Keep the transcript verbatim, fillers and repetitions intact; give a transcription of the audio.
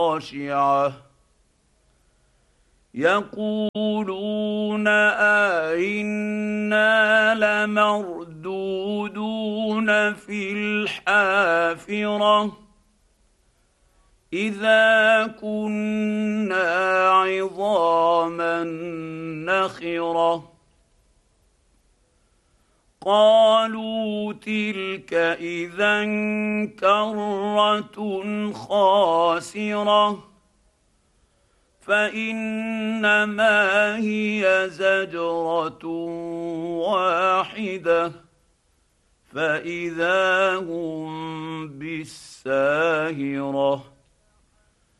خاشعة يقولون أئنا لمردودون في الحافرة إذا كنا عظاما نخرة قالوا تلك إذا كرة خاسرة فإنما هي زجرة واحدة فإذا هم بالساهرة